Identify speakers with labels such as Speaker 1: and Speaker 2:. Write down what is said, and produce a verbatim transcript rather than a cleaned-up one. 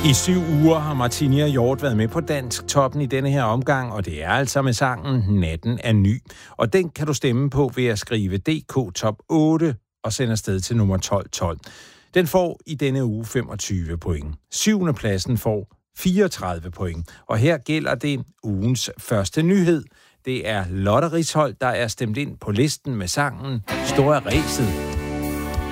Speaker 1: I syv uger har Martini og Hjort været med på Dansk Toppen i denne her omgang, og det er altså med sangen Natten er ny. Og den kan du stemme på ved at skrive D K Top otte og sende afsted til nummer tolv tolv. Den får i denne uge femogtyve point. Syvende pladsen får fireogtredive point. Og her gælder det ugens første nyhed. Det er Lotte Risholdt, der er stemt ind på listen med sangen Store Ræset.